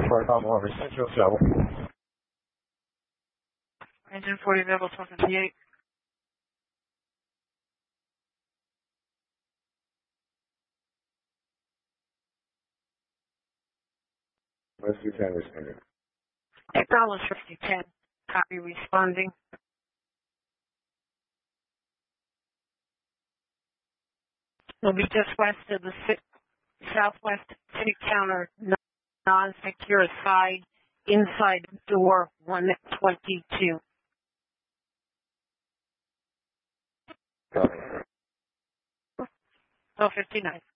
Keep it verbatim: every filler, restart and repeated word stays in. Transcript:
for Combo over Central Travel. Engine forty available, twelve fifty-eight. Let's do ten responding. Acknowledge fifty ten. Copy responding. Will be just west of the si southwest city counter, non-secure side, inside door one twenty-two. Copy. twelve fifty-nine.